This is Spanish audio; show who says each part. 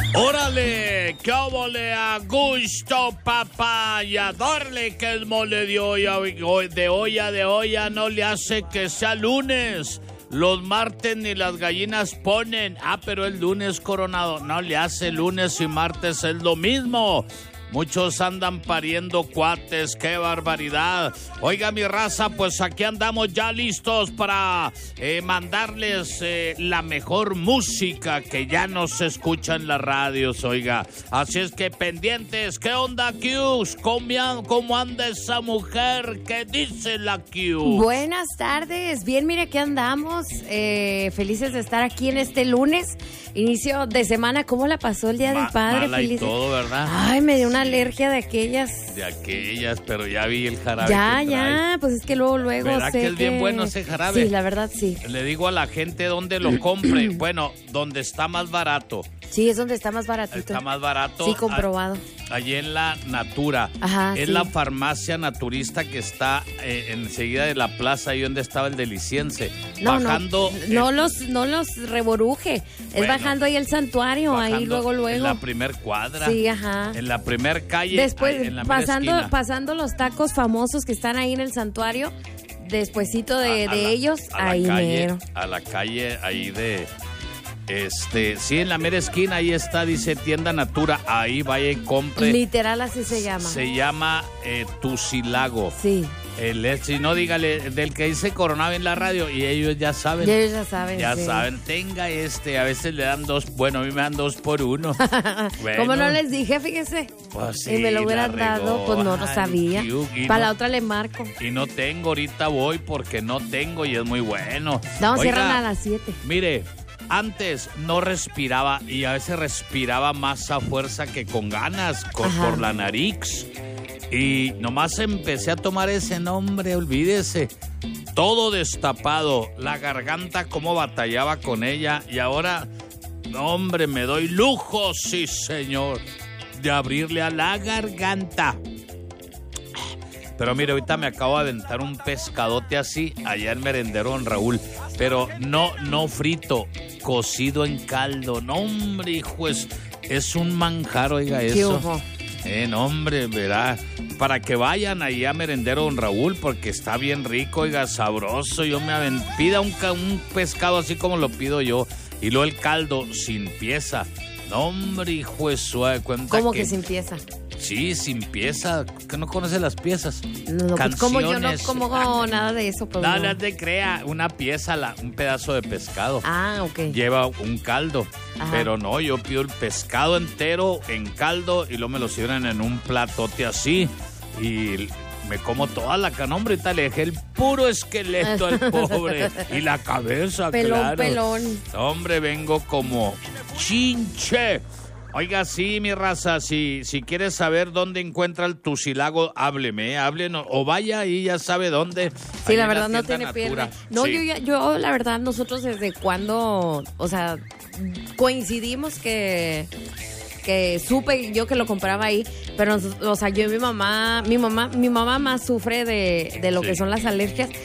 Speaker 1: ¡Órale! ¡Qué óvole! ¡A gusto, papá! Y a darle que el mole de olla no le hace que sea lunes. Los martes ni las gallinas ponen. Pero el lunes, Coronado, no le hace. Lunes y martes es lo mismo. Muchos andan pariendo cuates, qué barbaridad. Oiga, mi raza, pues aquí andamos ya listos para mandarles la mejor música que ya no se escucha en las radios, oiga. Así es que pendientes, ¿qué onda, Q? ¿Cómo anda esa mujer? ¿Qué dice la Q?
Speaker 2: Buenas tardes, bien, mire, aquí andamos. Felices de estar aquí en este lunes, inicio de semana. ¿Cómo la pasó el Día del Padre?
Speaker 1: Mala y todo, ¿verdad?
Speaker 2: Ay, me dio una alergia de aquellas.
Speaker 1: De aquellas, pero ya vi el jarabe.
Speaker 2: Ya, pues es que luego
Speaker 1: ¿verdad
Speaker 2: sé
Speaker 1: que es bien bueno ese jarabe?
Speaker 2: Sí, la verdad sí.
Speaker 1: Le digo a la gente dónde lo compre. Bueno, donde está más barato.
Speaker 2: Sí, es donde está más baratito.
Speaker 1: Está más barato.
Speaker 2: Sí, comprobado.
Speaker 1: Allí en la Natura.
Speaker 2: Ajá,
Speaker 1: es
Speaker 2: sí.
Speaker 1: la farmacia naturista que está enseguida de la plaza, ahí donde estaba el Deliciense. Bajando.
Speaker 2: No los reboruje. Es bajando ahí el santuario, ahí luego.
Speaker 1: En la primer cuadra.
Speaker 2: Sí, ajá.
Speaker 1: En la primer calle.
Speaker 2: Después,
Speaker 1: en la
Speaker 2: pasando los tacos famosos que están ahí en el santuario, despuesito de ellos, ahí mero.
Speaker 1: A la calle ahí de... sí, en la mera esquina, ahí está, dice Tienda Natura, ahí vaya y compre.
Speaker 2: Literal así se llama.
Speaker 1: Se llama Tucilago.
Speaker 2: Sí.
Speaker 1: Si no, dígale, del que dice Coronado en la radio, y ellos ya saben.
Speaker 2: Y ellos ya saben,
Speaker 1: Ya
Speaker 2: sí.
Speaker 1: saben, tenga a veces le dan 2, bueno, a mí me dan 2 por 1. Bueno,
Speaker 2: ¿Cómo no les dije? Fíjese.
Speaker 1: Pues sí,
Speaker 2: y me lo hubieran
Speaker 1: la regó.
Speaker 2: dado, pues no lo sabía. Para la otra le marco.
Speaker 1: Y no tengo, ahorita voy porque no tengo y es muy bueno.
Speaker 2: No,
Speaker 1: Oiga,
Speaker 2: cierran a las 7.
Speaker 1: Mire, antes no respiraba y a veces respiraba más a fuerza que con ganas, por la nariz. Y nomás empecé a tomar ese nombre, olvídese. Todo destapado, la garganta cómo batallaba con ella. Y ahora, no hombre, me doy lujo, sí señor, de abrirle a la garganta. Pero mire, ahorita me acabo de aventar un pescadote así, allá en Merendero Don Raúl. Pero no frito, cocido en caldo. No hombre, hijo, es un manjar, oiga eso.
Speaker 2: ¿Qué ojo?
Speaker 1: No, hombre, verá, para que vayan ahí a Merendero Don Raúl, porque está bien rico, oiga, sabroso. Yo pida un pescado así como lo pido yo, y luego el caldo sin pieza. No, hombre, hijo de suave, cuenta.
Speaker 2: ¿Cómo que sin pieza?
Speaker 1: Sí, sin pieza, que no conoce las piezas.
Speaker 2: No, pues como yo no como nada de eso. Pues
Speaker 1: no te crea, una pieza, un pedazo de pescado.
Speaker 2: Ok.
Speaker 1: Lleva un caldo. Ajá. Pero no, yo pido el pescado entero en caldo y luego me lo sirven en un platote así y me como toda la canombre y tal, le dejé el puro esqueleto al pobre y la cabeza, claro.
Speaker 2: Pelón.
Speaker 1: Hombre, vengo como chinche. Oiga, sí, mi raza, si quieres saber dónde encuentra el Tucilago, hábleme, o vaya ahí, ya sabe dónde.
Speaker 2: Sí, la verdad no tiene pierde. No,
Speaker 1: sí.
Speaker 2: yo la verdad, nosotros desde cuando, o sea, coincidimos que supe yo que lo compraba ahí, pero, o sea, yo y mi mamá más sufre de lo que son las alergias,